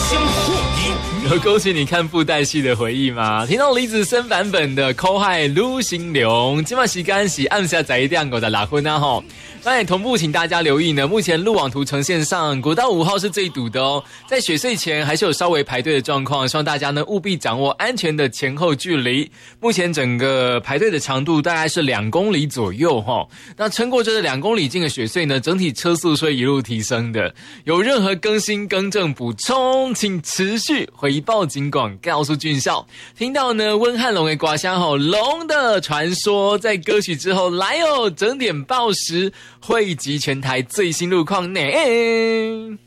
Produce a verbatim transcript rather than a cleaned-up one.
相呼应。 有勾起你看布袋戏的回忆吗？听到李子森版本的《口海陆行龙》，今晚时间是暗下载一两个的拉婚啊吼。当然同步请大家留意呢，目前路网图呈现上，国道五号是最堵的哦，在雪隧前还是有稍微排队的状况，希望大家呢务必掌握安全的前后距离。目前整个排队的长度大概是两公里左右哈，那撑过这两公里近的雪隧呢，整体车速是会一路提升的。有任何更新更正补充，请持续回报警广告诉俊孝。听到呢温汉龙的瓜香吼龙的传说，在歌曲之后来哦，整点报时汇集全台最新路况呢。